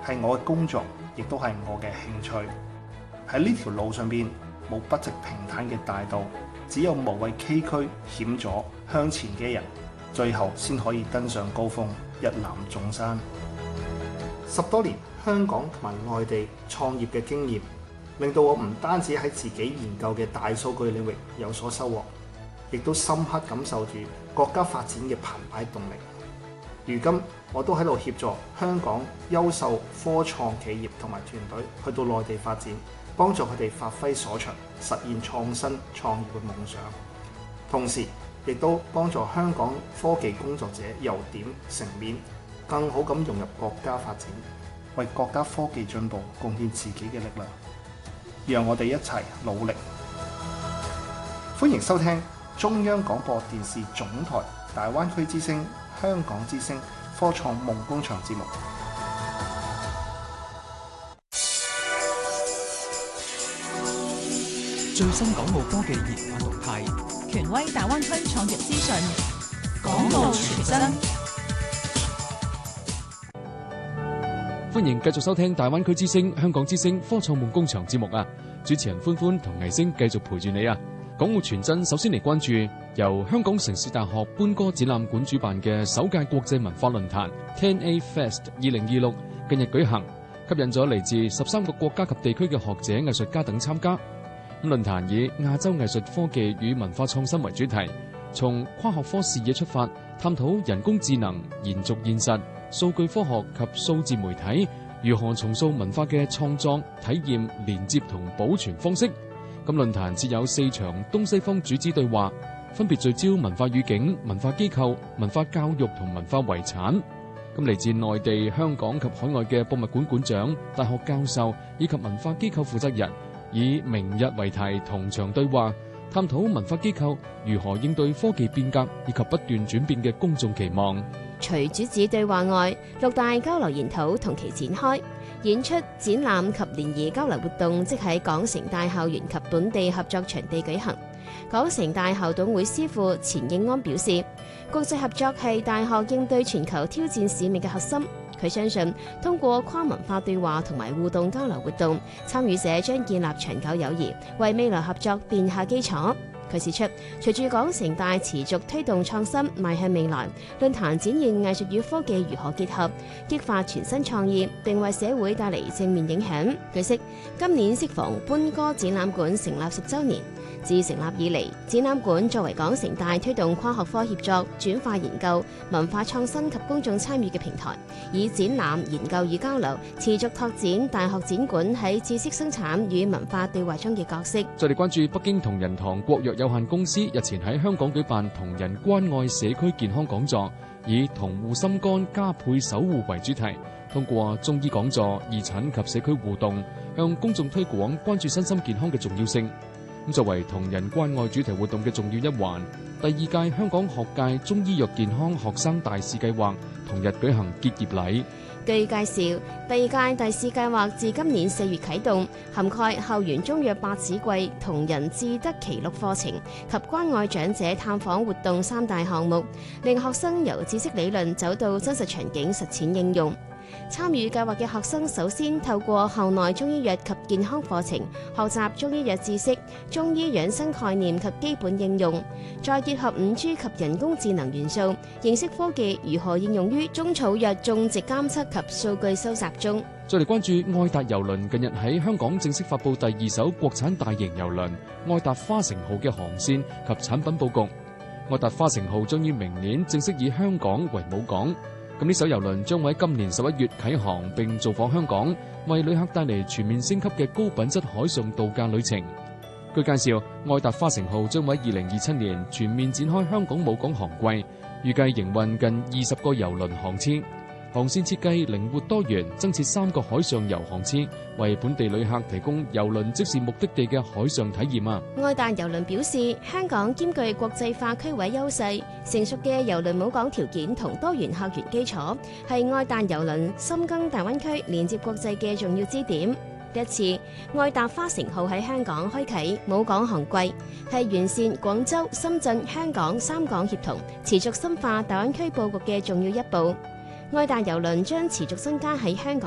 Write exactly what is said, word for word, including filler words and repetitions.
係我嘅工作，亦都係我嘅興趣。喺呢條路上邊冇筆直平坦嘅大道，只有無畏崎嶇險阻向前嘅人，最後先可以登上高峰，一覽眾山。十多年香港同埋外地創業嘅經驗，令到我唔單止喺自己研究嘅大數據領域有所收穫，亦都深刻感受住國家發展嘅澎湃動力。如今我都喺度協助香港優秀科創企業同埋團隊去到內地發展，幫助佢哋發揮所長，實現創新創業嘅夢想。同時亦都幫助香港科技工作者由點成面，更好咁融入國家發展，為國家科技進步貢獻自己嘅力量。讓我哋一齊努力。歡迎收聽中央廣播電視總台大灣區之聲、香港之聲科創夢工場節目。 最新港澳科技研發動態， 權威大灣區創業資訊，港澳傳真。 歡迎繼續收聽大灣區之聲、香港之聲科創夢工場節目啊！主持人歡歡同藝星繼續陪住你啊！港澳傳真首先嚟關注由香港城市大學般哥展覽館主辦嘅首屆國際文化論壇 ten A Fest 二零二六近日舉行，吸引咗嚟自十三個國家及地區嘅學者、藝術家等參加。咁論壇以亞洲藝術科技與文化創新為主題，從跨學科視野出發，探討人工智能、延續現實、數據科學及數字媒體如何重塑文化嘅創作、體驗、連接同保存方式。咁論壇設有四場東西方主旨對話，分別聚焦文化語境、文化機構、文化教育同文化遺產。咁嚟自內地、香港及海外嘅博物館館長、大學教授以及文化機構負責人，以明日為題同場對話，探討文化機構如何應對科技變革以及不斷轉變嘅公眾期望。 除主旨對話外，六大交流研討同期展開，演出、展覽及聯誼交流活動即喺港城大校園及本地合作場地舉行。港城大校董會師傅錢應安表示，國際合作係大學應對全球挑戰使命嘅核心。佢相信通過跨文化對話同埋互動交流活動，參與者將建立長久友誼，為未來合作奠下基礎。佢指出，隨住港城大持續推動創新邁向未來，論壇展現藝術與科技如何結合，激發全新創意，並為社會帶嚟正面影響。據悉，今年適逢般哥展覽館成立十週年。自成立以嚟，展覽館作為港城大推動跨學科協作、轉化研究、文化創新及公眾參與嘅平台，以展覽、研究與交流，持續拓展大學展館喺知識生產與文化對話中嘅角色。 再嚟關注北京同仁堂國藥有限公司日前喺香港舉辦同仁關愛社區健康講座，以同護心肝加倍守護為主題，通過中醫講座、義診及社區互動，向公眾推廣關注身心健康嘅重要性。作為同仁關愛主題活動嘅重要一環，第二屆香港學界中醫藥健康學生大使計劃同日舉行結業禮。 據介紹，第二屆大使計劃自今年四月啟動，涵蓋校園中藥百子櫃、同仁智德奇錄課程及關愛長者探訪活動三大項目，令學生由知識理論走到真實場景實踐應用。參與計劃嘅學生首先透過校內中醫藥及健康課程學習中醫藥知識、中醫養生概念及基本應用，再結合五 G 及人工智能元素，認識科技如何應用於中草藥種植監測及數據收集中。 再嚟關注愛達郵輪近日喺香港正式發布第二艘國產大型郵輪愛達花城號嘅航線及產品佈局。愛達花城號將於明年正式以香港為母港。咁呢艘郵輪將會喺今年十一月啟航並造訪香港，為旅客帶嚟全面升級嘅高品質海上度假旅程。據介紹，愛達花城號將會喺二零二七年全面展開香港母港航季，預計營運近二十個郵輪航次。航線設計靈活多元，增設三個海上遊航次，為本地旅客提供郵輪即是目的地嘅海上體驗啊！ 愛達郵輪表示，香港兼具國際化區位優勢，成熟嘅郵輪母港條件同多元客源基礎，係愛達郵輪深耕大灣區、連接國際嘅重要支點。呢一次，愛達花城號喺香港開啟母港航季，係完善廣州、深圳、香港三港協同，持續深化大灣區佈局嘅重要一步。愛達郵輪將持續增加喺香港